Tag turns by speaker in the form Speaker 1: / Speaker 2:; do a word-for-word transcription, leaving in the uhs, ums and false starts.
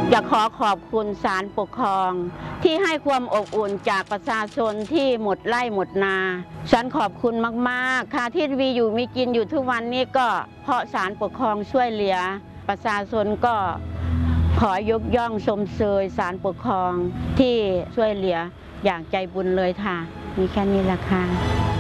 Speaker 1: อยากขอขอบคุณศาลปกครองที่ให้ความอบอุ่นจากประชาชนที่หมดไร่หมดนาฉันขอบคุณมากๆค่ะที่มีอยู่มีกินอยู่ทุกวันนี้ก็เพราะศาลปกครองช่วยเหลือประชาชนก็ขอยกย่องชมเชยศาลปกครองที่ช่วยเหลืออย่างใจบุญเลยค่ะมีแค่นี้แหละค่ะ